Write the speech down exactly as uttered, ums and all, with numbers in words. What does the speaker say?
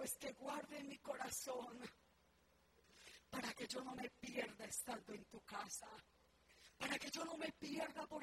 es que guarde mi corazón para que yo no me pierda estando en tu casa, para que yo no me pierda por